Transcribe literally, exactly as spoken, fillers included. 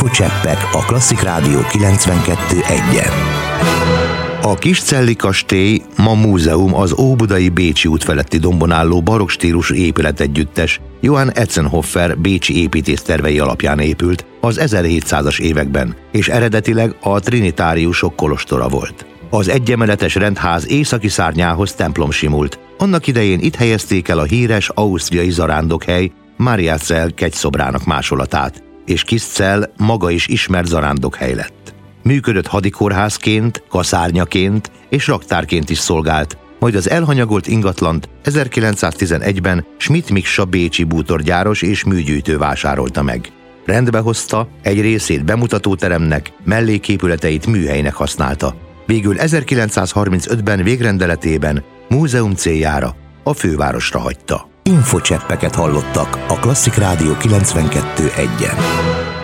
Infocseppek a Klasszik Rádió kilencvenkettő egyen. A Kiscelli kastély ma múzeum, az óbudai Bécsi út feletti dombon álló barokk stílusú épületegyüttes Johann Etzenhofer bécsi építésztervei alapján épült az ezerhétszázas években, és eredetileg a trinitáriusok kolostora volt. Az egyemeletes rendház északi szárnyához templom simult. Annak idején itt helyezték el a híres ausztriai zarándokhely Mariazell kegyszobrának másolatát, és Kiscell maga is ismert zarándokhely lett. Működött hadikórházként, kaszárnyaként és raktárként is szolgált, majd az elhanyagolt ingatlant ezerkilencszáztizenegyben Schmidt Miksa bécsi bútorgyáros és műgyűjtő vásárolta meg. Rendbe hozta, egy részét bemutatóteremnek, melléképületeit műhelynek használta. Végül ezerkilencszázharmincötben végrendeletében múzeum céljára a fővárosra hagyta. Infocseppeket hallottak a Klasszik Rádió kilencvenkettő egyen.